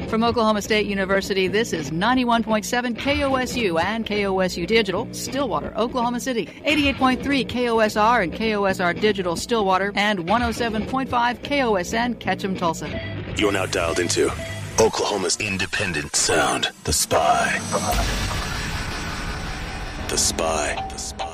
From Oklahoma State University, this is 91.7 KOSU and KOSU Digital, Stillwater, Oklahoma City, 88.3 KOSR and KOSR Digital, Stillwater, and 107.5 KOSN, Ketchum, Tulsa. You're now dialed into Oklahoma's independent sound, The Spy. The Spy. The Spy.